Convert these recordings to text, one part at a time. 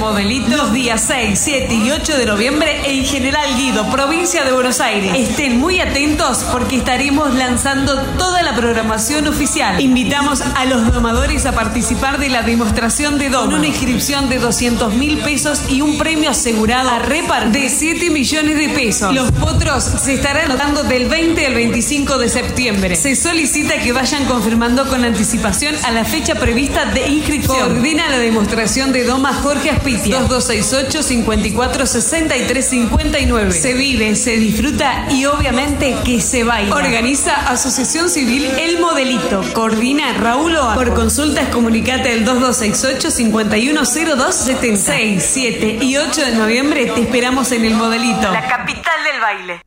Modelito los días 6, 7 y 8 de noviembre en General Guido, provincia de Buenos Aires. Estén muy atentos porque estaremos lanzando toda la programación oficial. Invitamos a los domadores a participar de la demostración de doma, con una inscripción de 200.000 pesos y un premio asegurado a repar de 7 millones de pesos. Los potros se estarán dando del 20 al 25 de septiembre. Se solicita que vayan confirmando con anticipación a la fecha prevista de inscripción. Coordina la demostración de doma Jorge Aspitia, 2268 54 63 59. Se vive, se disfruta y obviamente que se baila. Organiza Asociación Civil El Modelito. Coordina Raúl Oa. Por consultas comunicate al 2268 5102 76, 7 y 8 de noviembre te esperamos en El Modelito, la capital del baile.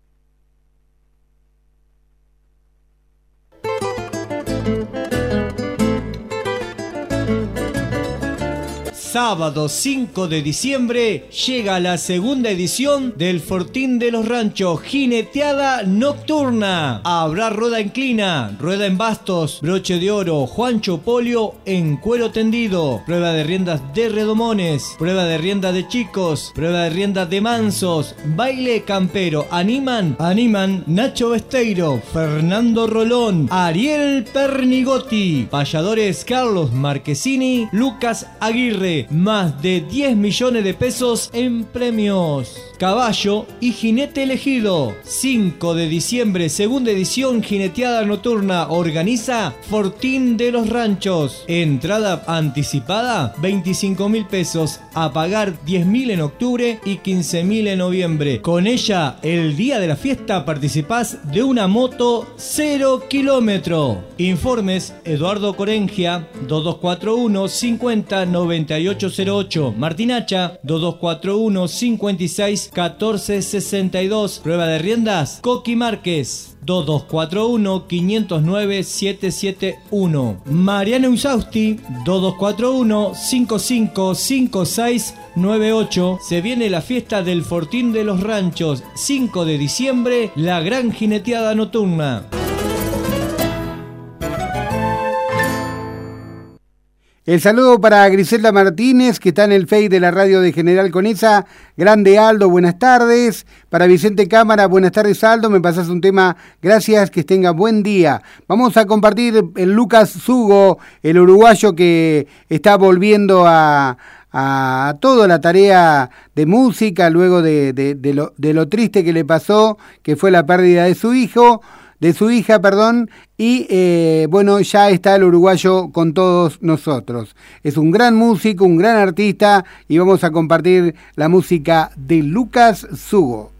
Sábado 5 de diciembre llega la segunda edición del Fortín de los Ranchos, Jineteada Nocturna. Habrá rueda en clina, rueda en bastos, broche de oro, Juancho Polio en cuero tendido, prueba de riendas de redomones, prueba de riendas de chicos, prueba de riendas de mansos, baile campero. Animan Nacho Besteiro, Fernando Rolón, Ariel Pernigotti, payadores Carlos Marquesini, Lucas Aguirre. Más de 10 millones de pesos en premios. Caballo y jinete elegido. 5 de diciembre, segunda edición, Jineteada Nocturna. Organiza Fortín de los Ranchos. Entrada anticipada, 25.000 pesos. A pagar 10.000 en octubre y 15.000 en noviembre. Con ella, el día de la fiesta, participás de una moto 0 kilómetro. Informes, Eduardo Corengia, 2241 50 9808. Martinacha, 2241 56 14 62. Prueba de riendas, Coqui Márquez, 2241 509 771. Mariana Usausti, 2241 55 56 98. Se viene la fiesta del Fortín de los Ranchos, 5 de diciembre, la gran jineteada nocturna. El saludo para Griselda Martínez, que está en el Face de la radio de General Conesa. Grande Aldo, buenas tardes. Para Vicente Cámara, buenas tardes Aldo, me pasás un tema, gracias, que tenga buen día. Vamos a compartir el Lucas Sugo, el uruguayo que está volviendo a toda la tarea de música luego de lo triste que le pasó, que fue la pérdida de su hija, y bueno, ya está el uruguayo con todos nosotros. Es un gran músico, un gran artista, y vamos a compartir la música de Lucas Sugo.